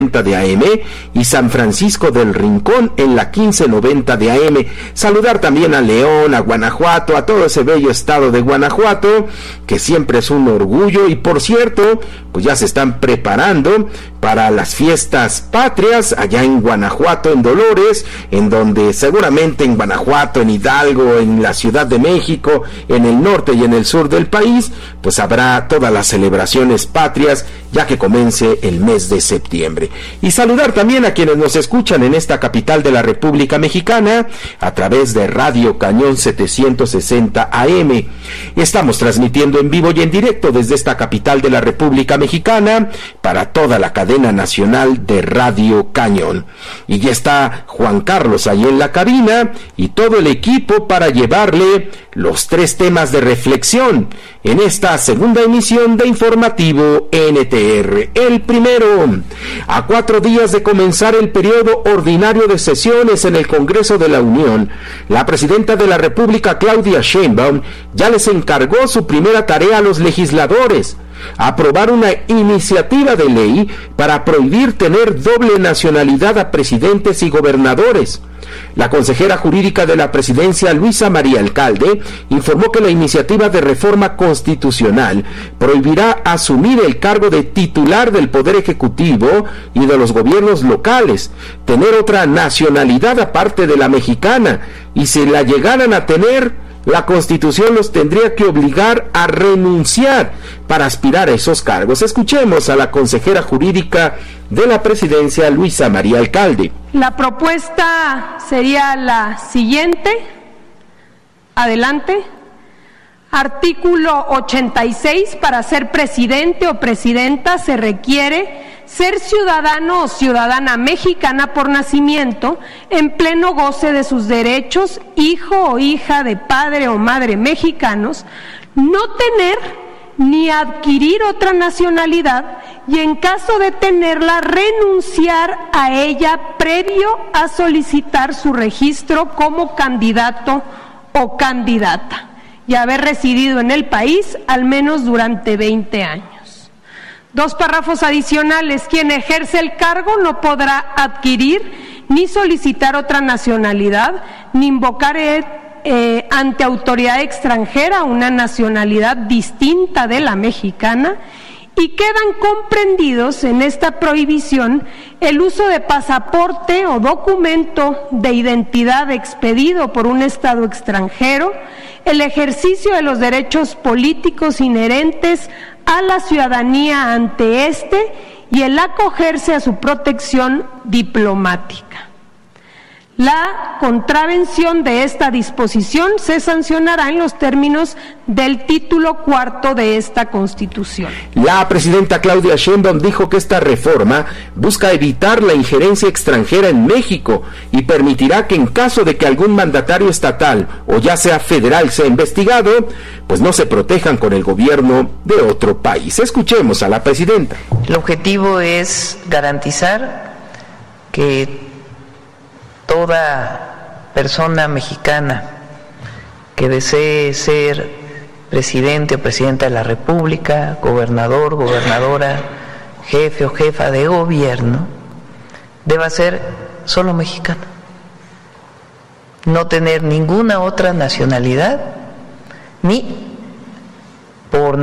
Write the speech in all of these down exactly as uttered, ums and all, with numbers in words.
de A M y San Francisco del Rincón en la quince noventa de A M. Saludar también a León, a Guanajuato, a todo ese bello estado de Guanajuato, que siempre es un orgullo, y por cierto, pues ya se están preparando para las fiestas patrias allá en Guanajuato, en Dolores, en donde seguramente en Guanajuato, en Hidalgo, en la Ciudad de México, en el norte y en el sur del país, pues habrá todas las celebraciones patrias ya que comience el mes de septiembre. Y saludar también a quienes nos escuchan en esta capital de la República Mexicana a través de Radio Cañón setecientos sesenta A M. Estamos transmitiendo en vivo y en directo desde esta capital de la República Mexicana para toda la cadena nacional de Radio Cañón. Y ya está Juan Carlos ahí en la cabina y todo el equipo para llevarle los tres temas de reflexión en esta segunda emisión de Informativo N T R. El primero, a cuatro días de comenzar el periodo ordinario de sesiones en el Congreso de la Unión, la presidenta de la República, Claudia Sheinbaum, ya les encargó su primera tarea a los legisladores: aprobar una iniciativa de ley para prohibir tener doble nacionalidad a presidentes y gobernadores. La consejera jurídica de la presidencia, Luisa María Alcalde, informó que la iniciativa de reforma constitucional prohibirá asumir el cargo de titular del Poder Ejecutivo y de los gobiernos locales, tener otra nacionalidad aparte de la mexicana, y si la llegaran a tener, la Constitución los tendría que obligar a renunciar para aspirar a esos cargos. Escuchemos a la consejera jurídica de la presidencia, Luisa María Alcalde. La propuesta sería la siguiente. Adelante. Artículo ochenta y seis. Para ser presidente o presidenta se requiere ser ciudadano o ciudadana mexicana por nacimiento, en pleno goce de sus derechos, hijo o hija de padre o madre mexicanos, no tener ni adquirir otra nacionalidad y, en caso de tenerla, renunciar a ella previo a solicitar su registro como candidato o candidata y haber residido en el país al menos durante veinte años. Dos párrafos adicionales. Quien ejerce el cargo no podrá adquirir ni solicitar otra nacionalidad, ni invocar eh, eh, ante autoridad extranjera una nacionalidad distinta de la mexicana, y quedan comprendidos en esta prohibición el uso de pasaporte o documento de identidad expedido por un Estado extranjero, el ejercicio de los derechos políticos inherentes a la ciudadanía ante este y el acogerse a su protección diplomática. La contravención de esta disposición se sancionará en los términos del título cuarto de esta Constitución. La presidenta Claudia Sheinbaum dijo que esta reforma busca evitar la injerencia extranjera en México y permitirá que, en caso de que algún mandatario estatal o ya sea federal sea investigado, pues no se protejan con el gobierno de otro país. Escuchemos a la presidenta. El objetivo es garantizar que toda persona mexicana que desee ser presidente o presidenta de la República, gobernador, gobernadora, jefe o jefa de gobierno, deba ser solo mexicano, no tener ninguna otra nacionalidad, ni por,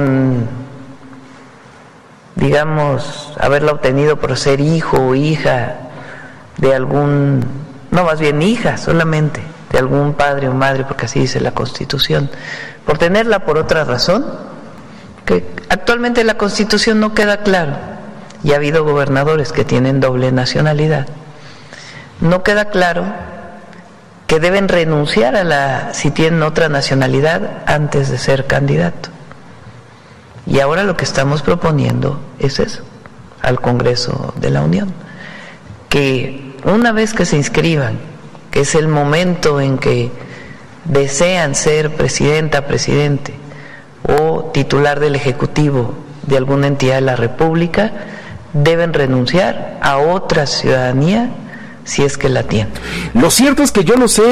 digamos, haberla obtenido por ser hijo o hija de algún, no, más bien hija solamente, de algún padre o madre, porque así dice la Constitución, por tenerla por otra razón, que actualmente en la Constitución no queda claro, y ha habido gobernadores que tienen doble nacionalidad, no queda claro que deben renunciar a la, si tienen otra nacionalidad, antes de ser candidato. Y ahora lo que estamos proponiendo es eso, al Congreso de la Unión, que una vez que se inscriban, que es el momento en que desean ser presidenta, presidente o titular del Ejecutivo de alguna entidad de la República, deben renunciar a otra ciudadanía si es que la tienen. Lo cierto es que yo no sé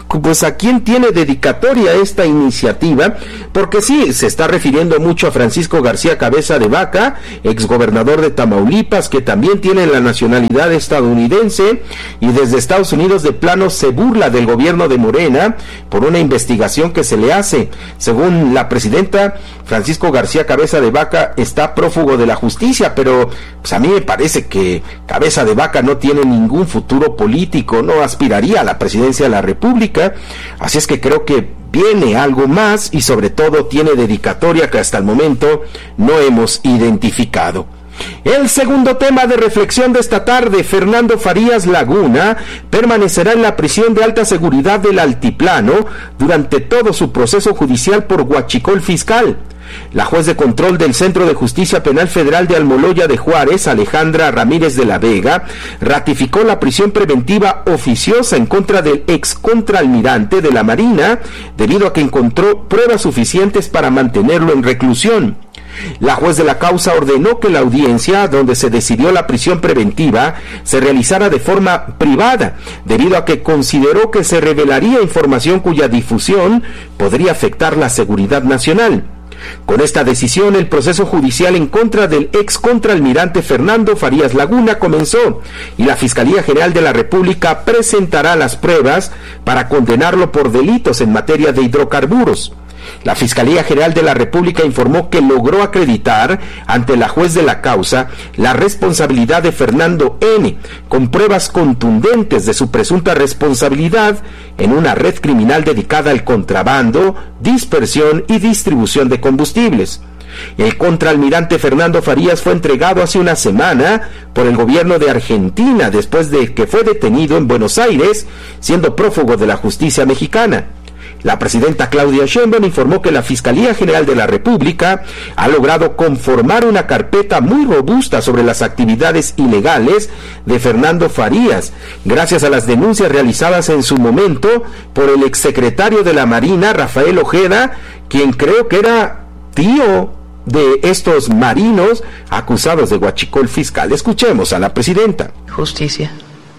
pues a quién tiene dedicatoria esta iniciativa, porque sí, se está refiriendo mucho a Francisco García Cabeza de Vaca, exgobernador de Tamaulipas, que también tiene la nacionalidad estadounidense, y desde Estados Unidos de plano se burla del gobierno de Morena por una investigación que se le hace. Según la presidenta, Francisco García Cabeza de Vaca está prófugo de la justicia, pero pues a mí me parece que Cabeza de Vaca no tiene ningún futuro político, no aspiraría a la presidencia de la República, así es que creo que viene algo más y sobre todo tiene dedicatoria que hasta el momento no hemos identificado. El segundo tema de reflexión de esta tarde: Fernando Farías Laguna permanecerá en la prisión de alta seguridad del Altiplano durante todo su proceso judicial por huachicol fiscal. La juez de control del Centro de Justicia Penal Federal de Almoloya de Juárez, Alejandra Ramírez de la Vega, ratificó la prisión preventiva oficiosa en contra del ex contraalmirante de la Marina, debido a que encontró pruebas suficientes para mantenerlo en reclusión. La juez de la causa ordenó que la audiencia donde se decidió la prisión preventiva se realizara de forma privada, debido a que consideró que se revelaría información cuya difusión podría afectar la seguridad nacional. Con esta decisión, el proceso judicial en contra del ex contraalmirante Fernando Farías Laguna comenzó, y la Fiscalía General de la República presentará las pruebas para condenarlo por delitos en materia de hidrocarburos. La Fiscalía General de la República informó que logró acreditar ante la juez de la causa la responsabilidad de Fernando N., con pruebas contundentes de su presunta responsabilidad en una red criminal dedicada al contrabando, dispersión y distribución de combustibles. El contraalmirante Fernando Farías fue entregado hace una semana por el gobierno de Argentina después de que fue detenido en Buenos Aires, siendo prófugo de la justicia mexicana. La presidenta Claudia Sheinbaum informó que la Fiscalía General de la República ha logrado conformar una carpeta muy robusta sobre las actividades ilegales de Fernando Farías, gracias a las denuncias realizadas en su momento por el exsecretario de la Marina, Rafael Ojeda, quien creo que era tío de estos marinos acusados de huachicol fiscal. Escuchemos a la presidenta. Justicia.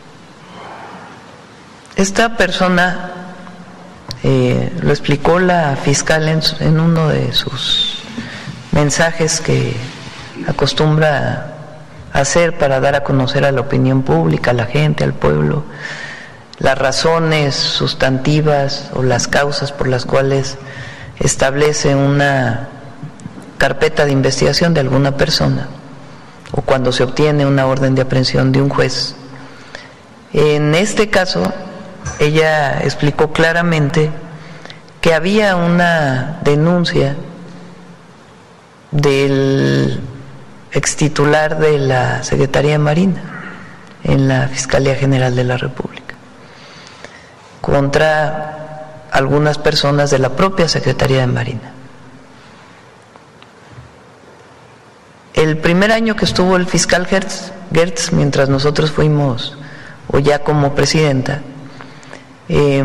Esta persona... Eh, lo explicó la fiscal en, en uno de sus mensajes que acostumbra hacer para dar a conocer a la opinión pública, a la gente, al pueblo, las razones sustantivas o las causas por las cuales establece una carpeta de investigación de alguna persona o cuando se obtiene una orden de aprehensión de un juez. En este caso, ella explicó claramente que había una denuncia del extitular de la Secretaría de Marina en la Fiscalía General de la República contra algunas personas de la propia Secretaría de Marina. El primer año que estuvo el fiscal Gertz, Gertz mientras nosotros fuimos, o ya como presidenta, Eh,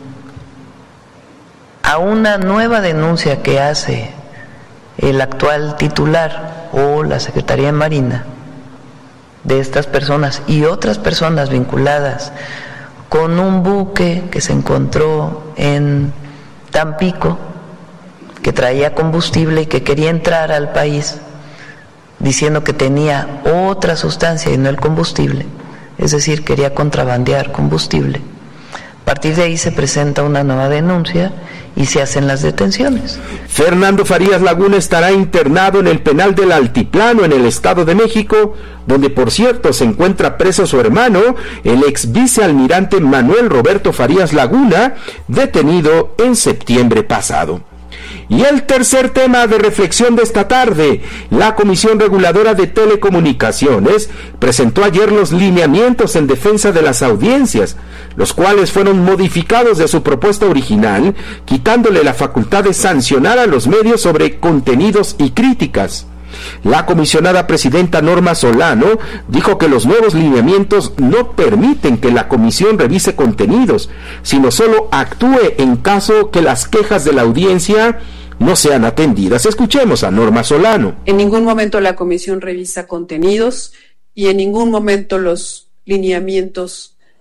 a una nueva denuncia que hace el actual titular o la Secretaría de Marina de estas personas y otras personas vinculadas con un buque que se encontró en Tampico que traía combustible y que quería entrar al país diciendo que tenía otra sustancia y no el combustible, es decir, quería contrabandear combustible. A partir de ahí se presenta una nueva denuncia y se hacen las detenciones. Fernando Farías Laguna estará internado en el penal del Altiplano en el Estado de México, donde por cierto se encuentra preso su hermano, el ex vicealmirante Manuel Roberto Farías Laguna, detenido en septiembre pasado. Y el tercer tema de reflexión de esta tarde: la Comisión Reguladora de Telecomunicaciones presentó ayer los lineamientos en defensa de las audiencias, los cuales fueron modificados de su propuesta original, quitándole la facultad de sancionar a los medios sobre contenidos y críticas. La comisionada presidenta Norma Solano dijo que los nuevos lineamientos no permiten que la comisión revise contenidos, sino solo actúe en caso que las quejas de la audiencia no sean atendidas. Escuchemos a Norma Solano. En ningún momento la comisión revisa contenidos y en ningún momento los lineamientos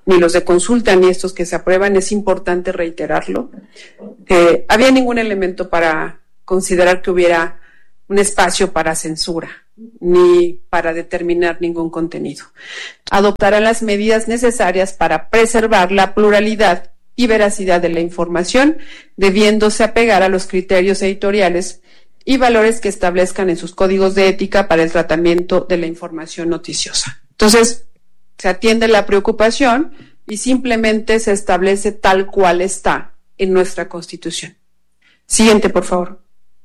ni los de consulta, ni estos que se aprueban, es importante reiterarlo, eh, había ningún elemento para considerar que hubiera un espacio para censura, ni para determinar ningún contenido. Adoptarán las medidas necesarias para preservar la pluralidad y veracidad de la información, debiéndose apegar a los criterios editoriales y valores que establezcan en sus códigos de ética para el tratamiento de la información noticiosa. Entonces, se atiende la preocupación y simplemente se establece tal cual está en nuestra Constitución. Siguiente, por favor.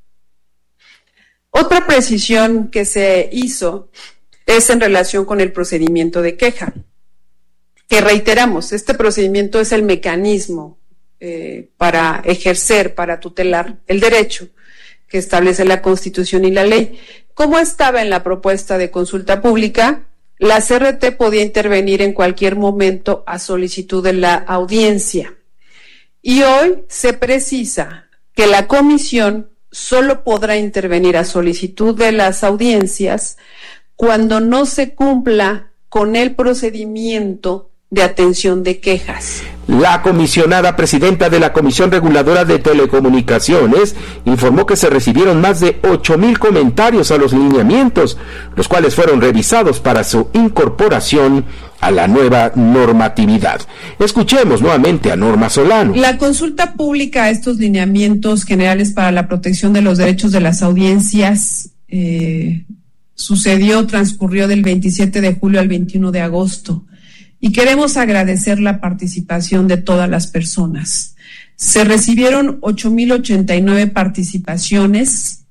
Otra precisión que se hizo es en relación con el procedimiento de queja, que reiteramos, este procedimiento es el mecanismo eh, para ejercer, para tutelar el derecho que establece la Constitución y la ley. Como estaba en la propuesta de consulta pública, la C R T podía intervenir en cualquier momento a solicitud de la audiencia. Y hoy se precisa que la comisión solo podrá intervenir a solicitud de las audiencias cuando no se cumpla con el procedimiento de atención de quejas. La comisionada presidenta de la Comisión Reguladora de Telecomunicaciones informó que se recibieron más de ocho mil comentarios a los lineamientos, los cuales fueron revisados para su incorporación a la nueva normatividad. Escuchemos nuevamente a Norma Solano. La consulta pública a estos lineamientos generales para la protección de los derechos de las audiencias eh, sucedió, transcurrió del veintisiete de julio al veintiuno de agosto. Y queremos agradecer la participación de todas las personas. Se recibieron ocho mil ochenta y nueve participaciones,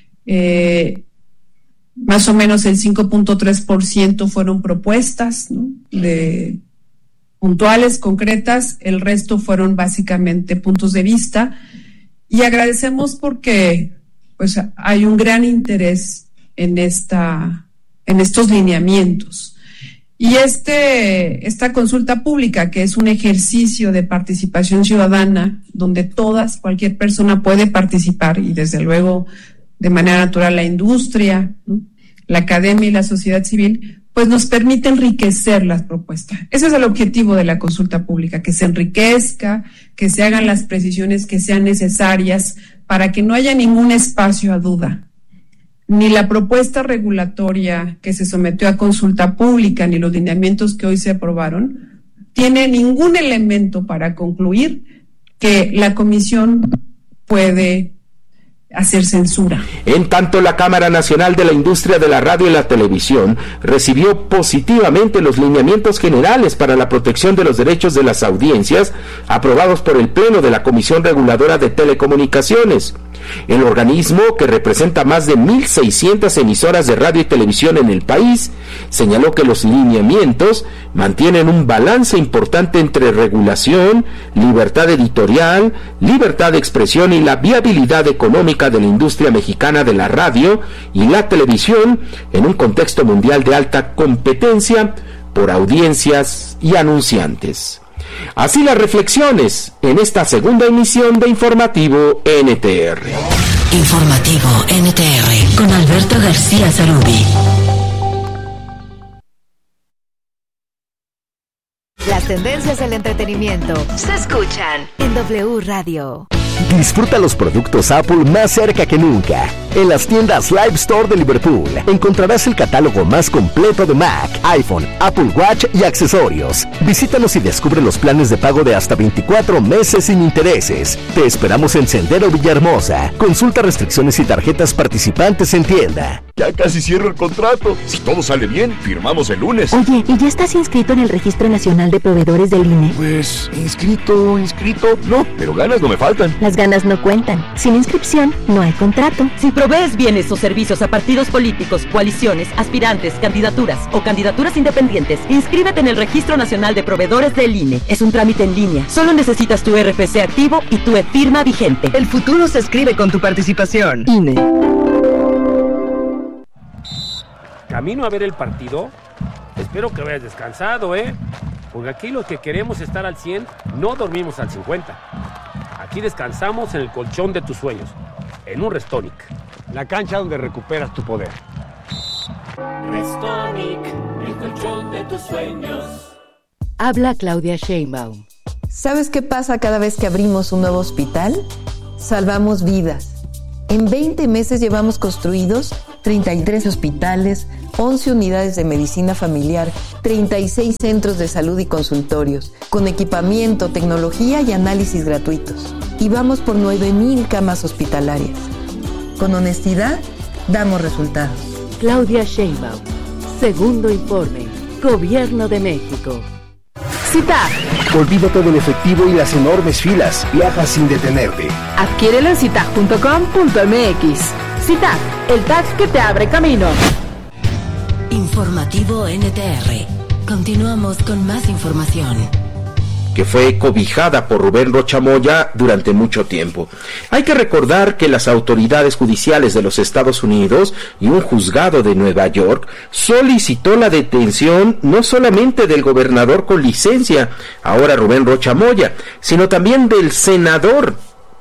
eh, más o menos el cinco punto tres por ciento fueron propuestas, ¿no?, de puntuales, concretas, el resto fueron básicamente puntos de vista, y agradecemos porque pues hay un gran interés en esta, en estos lineamientos. Y este, esta consulta pública, que es un ejercicio de participación ciudadana, donde todas, cualquier persona puede participar, y desde luego de manera natural la industria, ¿no?, la academia y la sociedad civil, pues nos permite enriquecer las propuestas. Ese es el objetivo de la consulta pública, que se enriquezca, que se hagan las precisiones que sean necesarias para que no haya ningún espacio a duda. Ni la propuesta regulatoria que se sometió a consulta pública, ni los lineamientos que hoy se aprobaron, tiene ningún elemento para concluir que la comisión puede hacer censura. En tanto, la Cámara Nacional de la Industria de la Radio y la Televisión recibió positivamente los lineamientos generales para la protección de los derechos de las audiencias aprobados por el Pleno de la Comisión Reguladora de Telecomunicaciones. El organismo, que representa más de mil seiscientas emisoras de radio y televisión en el país, señaló que los lineamientos mantienen un balance importante entre regulación, libertad editorial, libertad de expresión y la viabilidad económica de la industria mexicana de la radio y la televisión en un contexto mundial de alta competencia por audiencias y anunciantes. Así las reflexiones en esta segunda emisión de Informativo N T R. Informativo N T R con Alberto García Zarubi. Las tendencias del entretenimiento se escuchan en W Radio. Disfruta los productos Apple más cerca que nunca. En las tiendas Live Store de Liverpool encontrarás el catálogo más completo de Mac, iPhone, Apple Watch y accesorios. Visítanos y descubre los planes de pago de hasta veinticuatro meses sin intereses. Te esperamos en Sendero Villahermosa. Consulta restricciones y tarjetas participantes en tienda. Ya casi cierro el contrato. Si todo sale bien, firmamos el lunes. Oye, ¿y ya estás inscrito en el Registro Nacional de Proveedores del I N E? Pues, inscrito, inscrito, no, pero ganas no me faltan. Las ganas no cuentan. Sin inscripción, no hay contrato. Si provees bienes o servicios a partidos políticos, coaliciones, aspirantes, candidaturas o candidaturas independientes, inscríbete en el Registro Nacional de Proveedores del I N E. Es un trámite en línea. Solo necesitas tu R F C activo y tu e-firma vigente. El futuro se escribe con tu participación. I N E. Camino a ver el partido. Espero que vayas descansado, ¿eh? Porque aquí los que queremos estar al cien, no dormimos al cincuenta. Aquí descansamos en el colchón de tus sueños, en un Restonic. La cancha donde recuperas tu poder. Restonic, el colchón de tus sueños. Habla Claudia Sheinbaum. ¿Sabes qué pasa cada vez que abrimos un nuevo hospital? Salvamos vidas. En veinte meses llevamos construidos treinta y tres hospitales, once unidades de medicina familiar, treinta y seis centros de salud y consultorios, con equipamiento, tecnología y análisis gratuitos. Y vamos por nueve mil camas hospitalarias. Con honestidad, damos resultados. Claudia Sheinbaum. Segundo informe. Gobierno de México. Citac. Olvídate del efectivo y las enormes filas. Viaja sin detenerte. Adquiérelo en citac punto com punto m x. Citac, el tag que te abre camino. Informativo N T R. Continuamos con más información. Que fue cobijada por Rubén Rocha Moya durante mucho tiempo. Hay que recordar que las autoridades judiciales de los Estados Unidos y un juzgado de Nueva York solicitó la detención no solamente del gobernador con licencia, ahora Rubén Rocha Moya, sino también del senador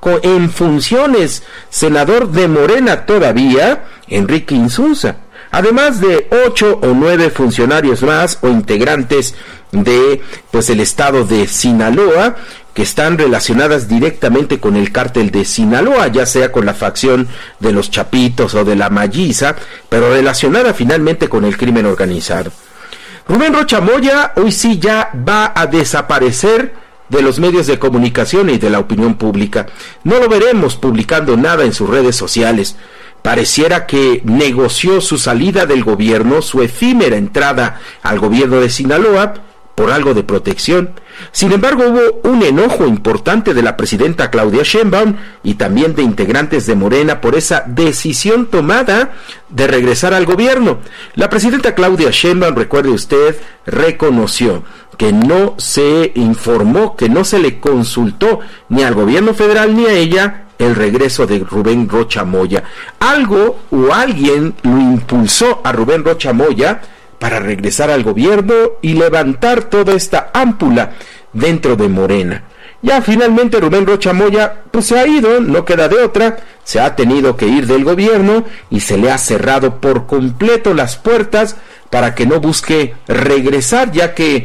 en funciones, senador de Morena todavía, Enrique Insunza, además de ocho o nueve funcionarios más o integrantes de pues el estado de Sinaloa que están relacionadas directamente con el cártel de Sinaloa, ya sea con la facción de los Chapitos o de la Malliza, pero relacionada finalmente con el crimen organizado. Rubén Rocha Moya hoy sí ya va a desaparecer de los medios de comunicación y de la opinión pública. No lo veremos publicando nada en sus redes sociales. Pareciera que negoció su salida del gobierno, su efímera entrada al gobierno de Sinaloa, por algo de protección. Sin embargo, hubo un enojo importante de la presidenta Claudia Sheinbaum y también de integrantes de Morena por esa decisión tomada de regresar al gobierno. La presidenta Claudia Sheinbaum, recuerde usted, reconoció que no se informó, que no se le consultó ni al gobierno federal ni a ella el regreso de Rubén Rocha Moya. Algo o alguien lo impulsó a Rubén Rocha Moya para regresar al gobierno y levantar toda esta ámpula dentro de Morena. Ya finalmente Rubén Rocha Moya pues se ha ido, no queda de otra, se ha tenido que ir del gobierno y se le ha cerrado por completo las puertas para que no busque regresar, ya que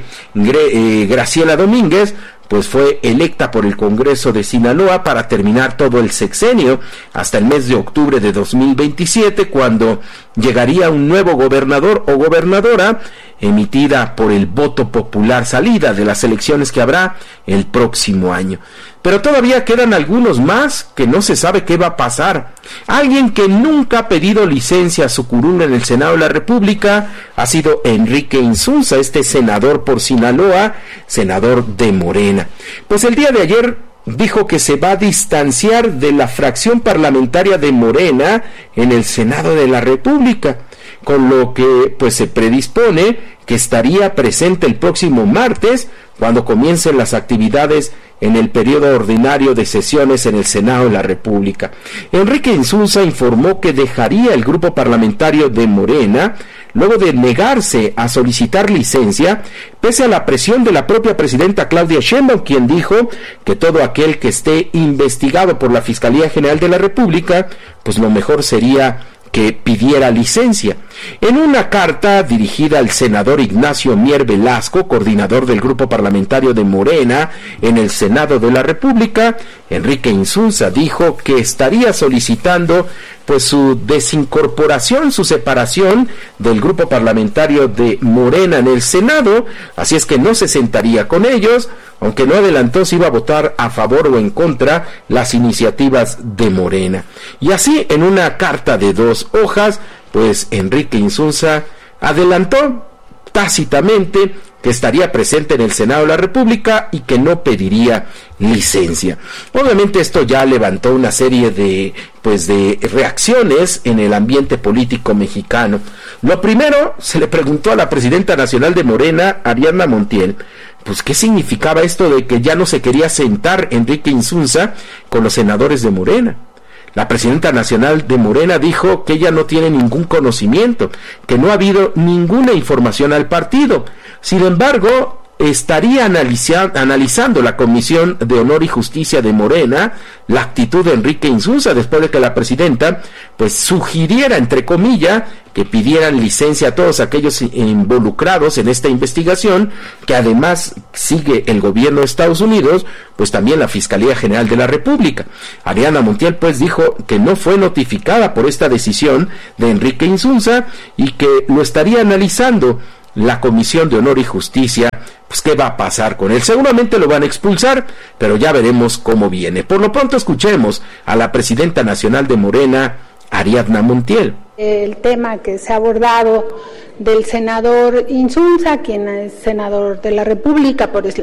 eh, Graciela Domínguez pues fue electa por el Congreso de Sinaloa para terminar todo el sexenio hasta el mes de octubre de dos mil veintisiete, cuando llegaría un nuevo gobernador o gobernadora emitida por el voto popular, salida de las elecciones que habrá el próximo año. Pero todavía quedan algunos más que no se sabe qué va a pasar. Alguien que nunca ha pedido licencia a su curul en el Senado de la República ha sido Enrique Insunza, este senador por Sinaloa, senador de Morena. Pues el día de ayer dijo que se va a distanciar de la fracción parlamentaria de Morena en el Senado de la República, con lo que pues se predispone que estaría presente el próximo martes cuando comiencen las actividades en el periodo ordinario de sesiones en el Senado de la República. Enrique Insunza informó que dejaría el grupo parlamentario de Morena luego de negarse a solicitar licencia, pese a la presión de la propia presidenta Claudia Sheinbaum, quien dijo que todo aquel que esté investigado por la Fiscalía General de la República, pues lo mejor sería que pidiera licencia. En una carta dirigida al senador Ignacio Mier Velasco, coordinador del grupo parlamentario de Morena en el Senado de la República, Enrique Insunza dijo que estaría solicitando pues su desincorporación, su separación del grupo parlamentario de Morena en el Senado, así es que no se sentaría con ellos, aunque no adelantó si iba a votar a favor o en contra las iniciativas de Morena. Y así, en una carta de dos hojas, pues Enrique Insunza adelantó tácitamente que estaría presente en el Senado de la República y que no pediría licencia. Obviamente esto ya levantó una serie de pues de reacciones en el ambiente político mexicano. Lo primero, se le preguntó a la presidenta nacional de Morena, Ariadna Montiel, pues qué significaba esto de que ya no se quería sentar Enrique Insunza con los senadores de Morena. La presidenta nacional de Morena dijo que ella no tiene ningún conocimiento, que no ha habido ninguna información al partido. Sin embargo, estaría analiza- analizando la Comisión de Honor y Justicia de Morena la actitud de Enrique Insunza después de que la presidenta pues sugiriera, entre comillas, que pidieran licencia a todos aquellos involucrados en esta investigación, que además sigue el gobierno de Estados Unidos, pues también la Fiscalía General de la República. Ariadna Montiel pues dijo que no fue notificada por esta decisión de Enrique Insunza y que lo estaría analizando la Comisión de Honor y Justicia. Pues qué va a pasar con él. Seguramente lo van a expulsar, pero ya veremos cómo viene. Por lo pronto escuchemos a la presidenta nacional de Morena, Ariadna Montiel. El tema que se ha abordado del senador Insunza, quien es senador de la República por